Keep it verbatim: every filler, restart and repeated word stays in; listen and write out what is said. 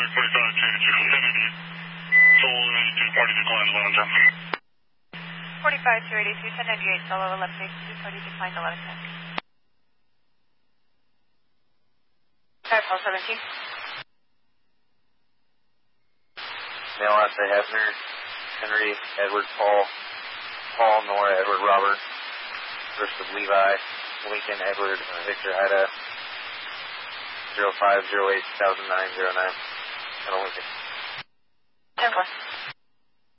forty-five two two Kennedy. Solo eighty-two, party declines eleven ten. forty-five two eighty-two, ten ninety-eight, solo eleven eighty-two, party declines eleven ten. Paul seventeen. Mail out to Hefner, Henry, Edward, Paul, Paul, Nora, Edward, Robert, versus Levi, Lincoln, Edward, uh, Victor, Ida, zero five zero eight two thousand nine zero nine, and a Lincoln. ten four.